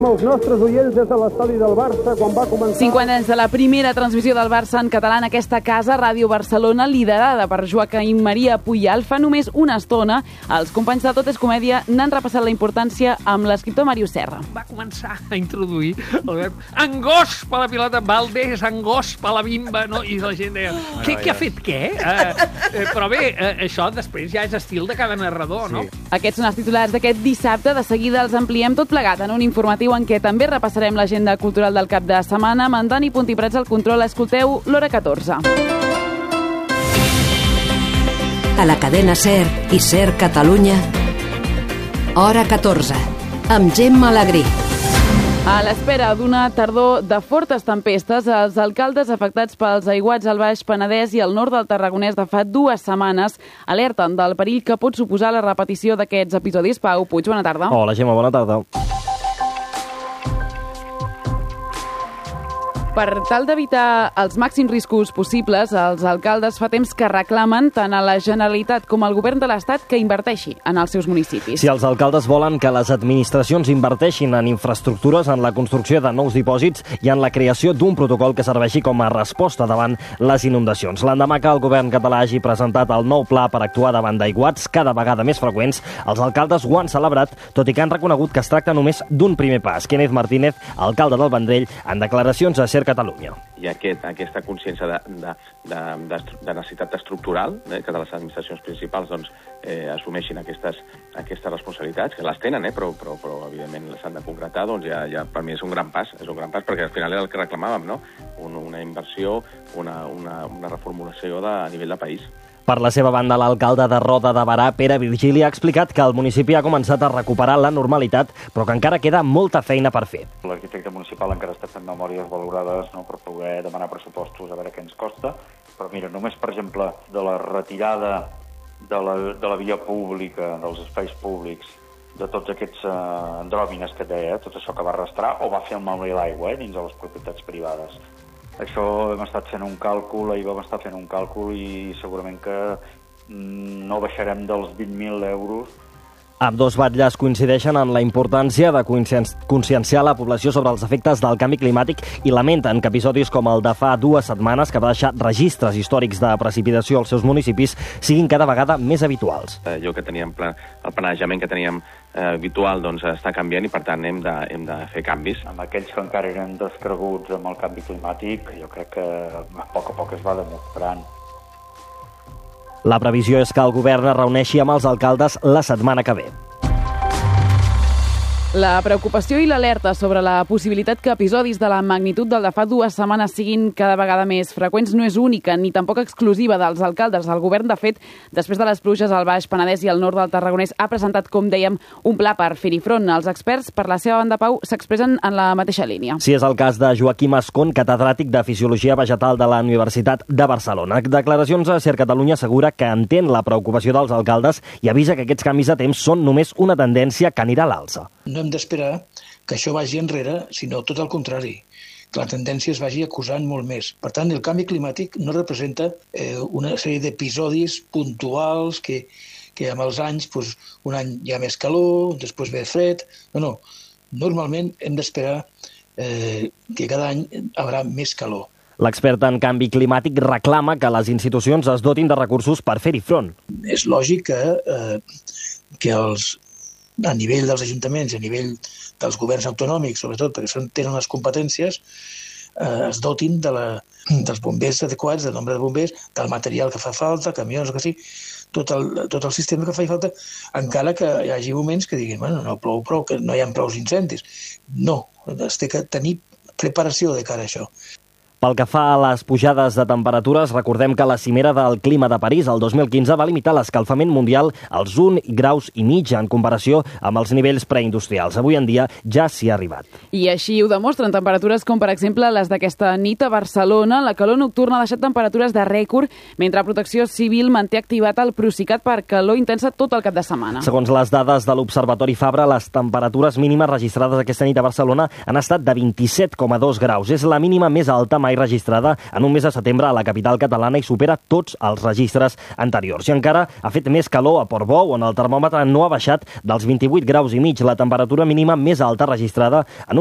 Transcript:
Els nostres oients des de l'estadi del Barça, quan va començar... 50 anys de la primera transmissió del Barça en català en aquesta casa, Ràdio Barcelona, liderada per Joaquim Maria Puyal. Fa només una estona, els companys de Tot és Comèdia n'han repassat la importància amb l'escriptor Màrius Serra. Va començar a introduir el verb angós per la pilota, Valdés, angós per la bimba, no? I la gent deia, què ha fet què? Però bé, això després ja és estil de cada narrador, no? Aquests són els titulars d'aquest dissabte. De seguida els ampliem tot plegat en un informatiu en què també repassarem l'agenda cultural del cap de setmana. Amb en Dani Puntiprats al control, escolteu l'Hora 14. A la cadena SER i SER Catalunya, Hora 14, amb Gemma Alegrí. A l'espera d'una tardor de fortes tempestes, els alcaldes afectats pels aiguats al Baix Penedès i al nord del Tarragonès de fa 2 setmanes alerten del perill que pot suposar la repetició d'aquests episodis. Pau Puig, bona tarda. Hola, Gemma, bona tarda. Per tal d'evitar els màxims riscos possibles, els alcaldes fa temps que reclamen tant a la Generalitat com al Govern de l'Estat que inverteixi en els seus municipis. Si els alcaldes volen que les administracions inverteixin en infraestructures, en la construcció de nous dipòsits i en la creació d'un protocol que serveixi com a resposta davant les inundacions. L'endemà que el govern català hagi presentat el nou pla per actuar davant d'aiguats cada vegada més freqüents, els alcaldes ho han celebrat, tot i que han reconegut que es tracta només d'un primer pas. Kenneth Martínez, alcalde del Vendrell, en declaracions a SER Catalunya. I aquesta consciència de necessitat estructural, que de les administracions principals assumeixin aquestes responsabilitats, que les tenen, però evidentment s'han de concretar, doncs ja per mi és un gran pas, perquè al final era el que reclamàvem, no? Una inversió, una reformulació a nivell de país. Per la seva banda, l'alcalde de Roda de Berà, Pere Virgili, ha explicat que el municipi ha començat a recuperar la normalitat, però que encara queda molta feina per fer. L'arquitecte municipal encara està fent memòries valorades, no, per poder demanar pressupostos, a veure què ens costa. Però mira, només, per exemple, de la retirada de la via pública, dels espais públics, de tots aquests andròmines que deia, tot això que va arrastrar o va fer el malmei l'aigua dins de les propietats privades. Això hem estat fent un càlcul, ahir vam estar fent un càlcul i segurament que no baixarem dels 20.000 euros. Ambdós batlles coincideixen en la importància de conscienciar la població sobre els efectes del canvi climàtic i lamenten que episodis com el de fa 2 setmanes, que va deixar registres històrics de precipitació als seus municipis, siguin cada vegada més habituals. Allò que teníem, el planejament que teníem habitual, doncs està canviant i, per tant, hem de fer canvis. Amb aquells que encara eren descreguts amb el canvi climàtic, jo crec que a poc es va demostrant. La previsió és que el govern es reuneixi amb els alcaldes la setmana que ve. La preocupació i l'alerta sobre la possibilitat que episodis de la magnitud del de fa 2 setmanes siguin cada vegada més freqüents no és única ni tampoc exclusiva dels alcaldes. El govern, de fet, després de les pluges al Baix Penedès i al nord del Tarragonès, ha presentat, com dèiem, un pla per fer-hi front. Els experts, per la seva banda, Pau, s'expressen en la mateixa línia. Sí, és el cas de Joaquim Ascon, catedràtic de Fisiologia Vegetal de la Universitat de Barcelona. Declaracions a SER Catalunya assegura que entén la preocupació dels alcaldes i avisa que aquests canvis de temps són només una tendència que anirà a l'alça. No hem d'esperar que això vagi enrere, sinó tot el contrari, que la tendència es vagi acusant molt més. Per tant, el canvi climàtic no representa una sèrie d'episodis puntuals que amb els anys, un any hi ha més calor, després ve fred. No. Normalment hem d'esperar que cada any hi haurà més calor. L'expert en canvi climàtic reclama que les institucions es dotin de recursos per fer-hi front. És lògic que a nivell dels ajuntaments i a nivell dels governs autonòmics, sobretot perquè tenen les competències, es dotin dels bombers adequats, del nombre de bombers, del material que fa falta, camions o que sigui, tot el sistema que fa falta, encara que hi hagi moments que diguin, no plou prou, que no hi ha prou incendis. No, es té que tenir preparació de cara a això. Pel que fa a les pujades de temperatures, recordem que la cimera del clima de París el 2015 va limitar l'escalfament mundial als 1,5 graus en comparació amb els nivells preindustrials. Avui en dia ja s'hi ha arribat. I així ho demostren temperatures com, per exemple, les d'aquesta nit a Barcelona. La calor nocturna ha deixat temperatures de rècord, mentre Protecció Civil manté activat el Procicat per calor intensa tot el cap de setmana. Segons les dades de l'Observatori Fabra, les temperatures mínimes registrades aquesta nit a Barcelona han estat de 27,2 graus. És la mínima més alta mai mai registrada en un mes de setembre a la capital catalana i supera tots els registres anteriors. I encara ha fet més calor a Portbou, on el termòmetre no ha baixat dels 28 graus i mig, la temperatura mínima més alta registrada en